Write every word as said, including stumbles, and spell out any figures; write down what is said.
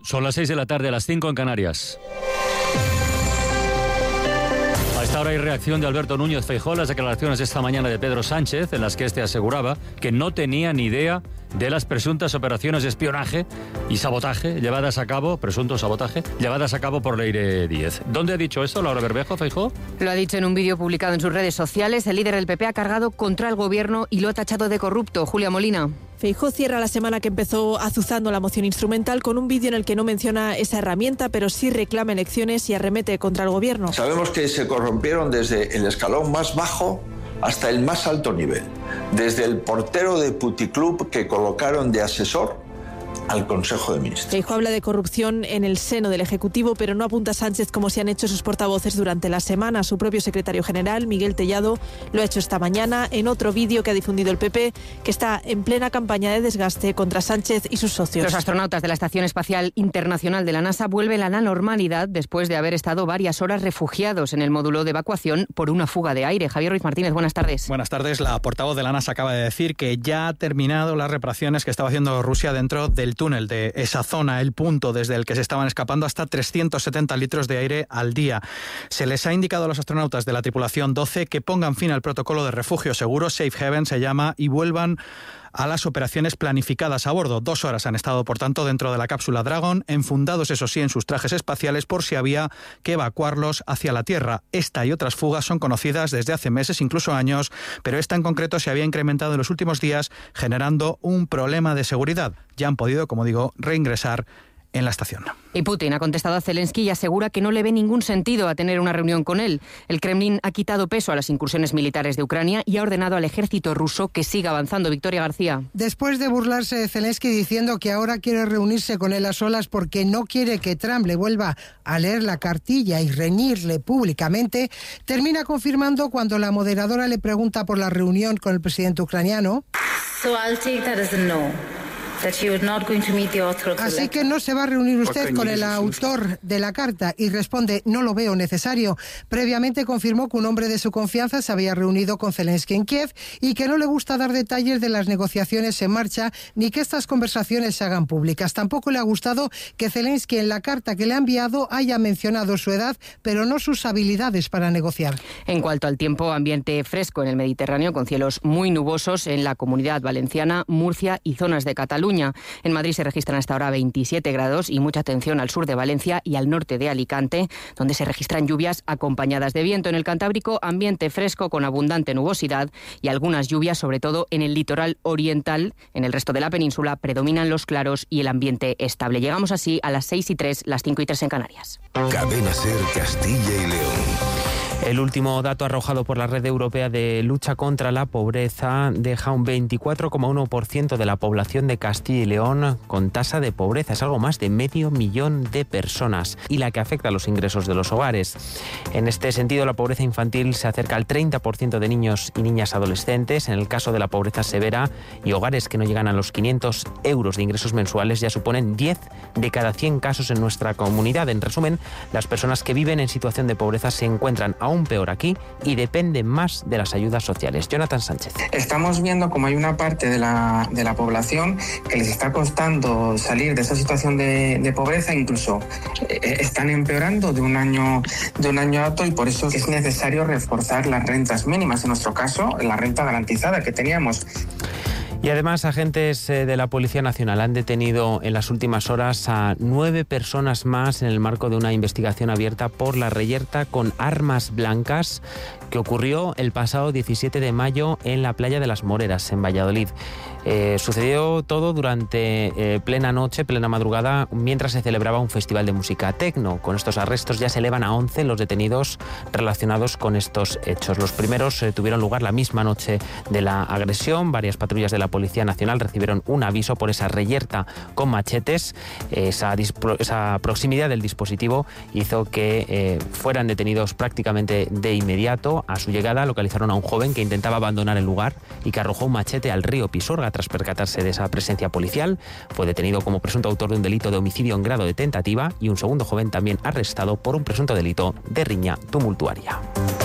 Son las seis de la tarde, las cinco en Canarias. A esta hora hay reacción de Alberto Núñez Feijóo a las declaraciones de esta mañana de Pedro Sánchez, en las que este aseguraba que no tenía ni idea de las presuntas operaciones de espionaje y sabotaje llevadas a cabo, presunto sabotaje, llevadas a cabo por Leire Díez. ¿Dónde ha dicho esto Laura Bermejo, Feijóo? Lo ha dicho en un vídeo publicado en sus redes sociales. El líder del P P ha cargado contra el gobierno y lo ha tachado de corrupto. Julia Molina. Feijóo cierra la semana que empezó azuzando la moción instrumental con un vídeo en el que no menciona esa herramienta, pero sí reclama elecciones y arremete contra el gobierno. Sabemos que se corrompieron desde el escalón más bajo hasta el más alto nivel, desde el portero de puticlub que colocaron de asesor al Consejo de Ministros. Feijóo habla de corrupción en el seno del Ejecutivo, pero no apunta a Sánchez como se han hecho sus portavoces durante la semana. Su propio secretario general, Miguel Tellado, lo ha hecho esta mañana en otro vídeo que ha difundido el P P, que está en plena campaña de desgaste contra Sánchez y sus socios. Los astronautas de la Estación Espacial Internacional de la NASA vuelven a la normalidad después de haber estado varias horas refugiados en el módulo de evacuación por una fuga de aire. Javier Ruiz Martínez, buenas tardes. Buenas tardes. La portavoz de la NASA acaba de decir que ya ha terminado las reparaciones que estaba haciendo Rusia dentro del túnel de esa zona, el punto desde el que se estaban escapando hasta trescientos setenta litros de aire al día. Se les ha indicado a los astronautas de la tripulación doce que pongan fin al protocolo de refugio seguro, Safe Haven se llama, y vuelvan a las operaciones planificadas a bordo. Dos horas han estado, por tanto, dentro de la cápsula Dragon, enfundados, eso sí, en sus trajes espaciales por si había que evacuarlos hacia la Tierra. Esta y otras fugas son conocidas desde hace meses, incluso años, pero esta en concreto se había incrementado en los últimos días, generando un problema de seguridad. Ya han podido, como digo, reingresar en la estación. Y Putin ha contestado a Zelensky y asegura que no le ve ningún sentido a tener una reunión con él. El Kremlin ha quitado peso a las incursiones militares de Ucrania y ha ordenado al ejército ruso que siga avanzando. Victoria García. Después de burlarse de Zelensky diciendo que ahora quiere reunirse con él a solas porque no quiere que Trump le vuelva a leer la cartilla y reñirle públicamente, termina confirmando cuando la moderadora le pregunta por la reunión con el presidente ucraniano. So I'll take that as a no. Así que no se va a reunir usted con el autor de la carta, y responde: no lo veo necesario. Previamente confirmó que un hombre de su confianza se había reunido con Zelensky en Kiev y que no le gusta dar detalles de las negociaciones en marcha ni que estas conversaciones se hagan públicas. Tampoco le ha gustado que Zelensky en la carta que le ha enviado haya mencionado su edad, pero no sus habilidades para negociar. En cuanto al tiempo, ambiente fresco en el Mediterráneo con cielos muy nubosos en la Comunidad Valenciana, Murcia y zonas de Cataluña. En Madrid se registran hasta ahora veintisiete grados y mucha atención al sur de Valencia y al norte de Alicante, donde se registran lluvias acompañadas de viento. En el Cantábrico, ambiente fresco con abundante nubosidad y algunas lluvias, sobre todo en el litoral oriental. En el resto de la península predominan los claros y el ambiente estable. Llegamos así a las seis y tres, las cinco y tres en Canarias. Cadena SER Castilla y León. El último dato arrojado por la Red Europea de Lucha contra la Pobreza deja un veinticuatro coma uno por ciento de la población de Castilla y León con tasa de pobreza. Es algo más de medio millón de personas y la que afecta a los ingresos de los hogares. En este sentido, la pobreza infantil se acerca al treinta por ciento de niños y niñas adolescentes. En el caso de la pobreza severa y hogares que no llegan a los quinientos euros de ingresos mensuales, ya suponen diez de cada cien casos en nuestra comunidad. En resumen, las personas que viven en situación de pobreza se encuentran aún peor aquí y dependen más de las ayudas sociales. Jonathan Sánchez. Estamos viendo como hay una parte de la, de la población que les está costando salir de esa situación de, de pobreza, incluso eh, están empeorando de un año de un año a otro, y por eso es necesario reforzar las rentas mínimas, en nuestro caso la renta garantizada que teníamos. Y además, agentes de la Policía Nacional han detenido en las últimas horas a nueve personas más en el marco de una investigación abierta por la reyerta con armas blancas que ocurrió el pasado diecisiete de mayo en la playa de las Moreras, en Valladolid. Eh, sucedió todo durante eh, plena noche, plena madrugada, mientras se celebraba un festival de música tecno. Con estos arrestos ya se elevan a once los detenidos relacionados con estos hechos. Los primeros eh, tuvieron lugar la misma noche de la agresión. Varias patrullas de la Policía Nacional recibieron un aviso por esa reyerta con machetes. Esa, esa proximidad del dispositivo hizo que eh, fueran detenidos prácticamente de inmediato. A su llegada localizaron a un joven que intentaba abandonar el lugar y que arrojó un machete al río Pisuerga. Tras percatarse de esa presencia policial, fue detenido como presunto autor de un delito de homicidio en grado de tentativa, y un segundo joven también arrestado por un presunto delito de riña tumultuaria.